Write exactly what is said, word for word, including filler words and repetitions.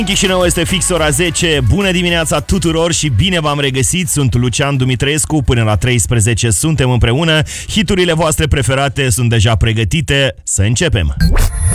Chișinău este fix ora zece. Bună dimineața tuturor și bine v-am regăsit. Sunt Lucian Dumitrescu. Până la treisprezece suntem împreună. Hiturile voastre preferate sunt deja pregătite. Să începem!